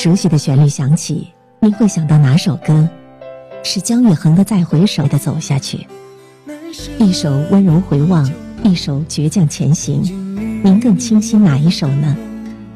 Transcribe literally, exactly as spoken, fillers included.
熟悉的旋律响起，您会想到哪首歌？是姜育恒的《再回首》的走下去，一首温柔回望，一首倔强前行，您更倾心哪一首呢？